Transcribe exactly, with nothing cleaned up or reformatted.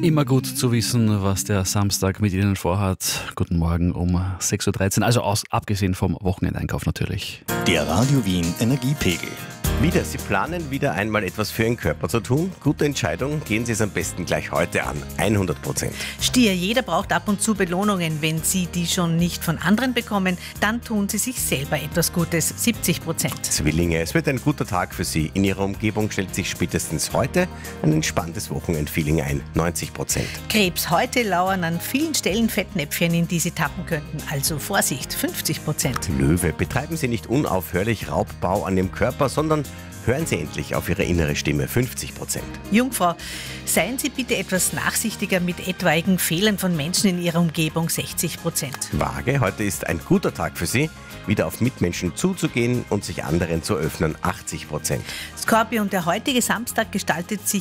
Immer gut zu wissen, was der Samstag mit Ihnen vorhat. Guten Morgen um sechs Uhr dreizehn, also aus, abgesehen vom Wochenendeinkauf natürlich. Der Radio Wien Energiepegel. Wieder, Sie planen wieder einmal etwas für Ihren Körper zu tun? Gute Entscheidung, gehen Sie es am besten gleich heute an. hundert Prozent. Stier, jeder braucht ab und zu Belohnungen. Wenn Sie die schon nicht von anderen bekommen, dann tun Sie sich selber etwas Gutes. siebzig Prozent. Zwillinge, es wird ein guter Tag für Sie. In Ihrer Umgebung stellt sich spätestens heute ein entspanntes Wochenendfeeling ein. neunzig Prozent. Krebs, heute lauern an vielen Stellen Fettnäpfchen, in die Sie tappen könnten. Also Vorsicht, fünfzig Prozent. Löwe, betreiben Sie nicht unaufhörlich Raubbau an Ihrem Körper, sondern hören Sie endlich auf Ihre innere Stimme, fünfzig Prozent. Jungfrau, seien Sie bitte etwas nachsichtiger mit etwaigen Fehlern von Menschen in Ihrer Umgebung, sechzig Prozent. Waage, heute ist ein guter Tag für Sie, wieder auf Mitmenschen zuzugehen und sich anderen zu öffnen, achtzig Prozent. Skorpion, der heutige Samstag gestaltet sich